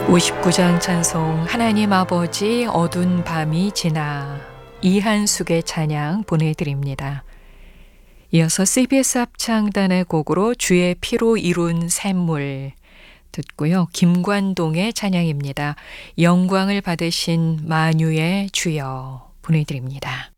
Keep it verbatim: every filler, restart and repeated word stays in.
오십구 장 찬송 하나님 아버지 어두운 밤이 지나 이한숙의 찬양 보내드립니다. 이어서 씨비에스 합창단의 곡으로 주의 피로 이룬 샘물 듣고요. 김관동의 찬양입니다. 영광을 받으신 만유의 주여 보내드립니다.